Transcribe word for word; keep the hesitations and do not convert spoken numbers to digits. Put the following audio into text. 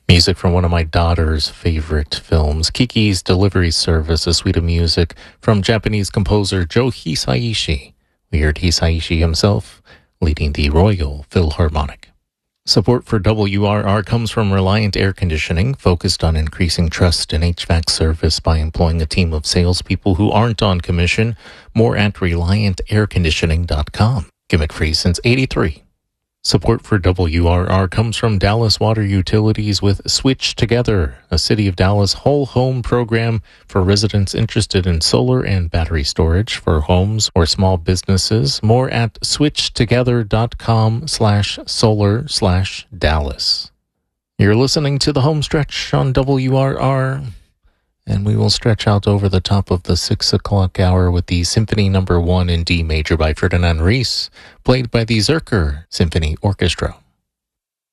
Music from one of my daughter's favorite films, Kiki's Delivery Service, a suite of music from Japanese composer Joe Hisaishi. We heard Hisaishi himself leading the Royal Philharmonic. Support for W R R comes from Reliant Air Conditioning, focused on increasing trust in H V A C service by employing a team of salespeople who aren't on commission. More at reliant air conditioning dot com. Gimmick free since eighty-three. Support for W R R comes from Dallas Water Utilities with Switch Together, a City of Dallas whole home program for residents interested in solar and battery storage for homes or small businesses. More at switchtogether.com slash solar slash Dallas. You're listening to the home stretch on W R R, and we will stretch out over the top of the six o'clock hour with the Symphony Number One in D major by Ferdinand Ries, played by the Zerker Symphony Orchestra.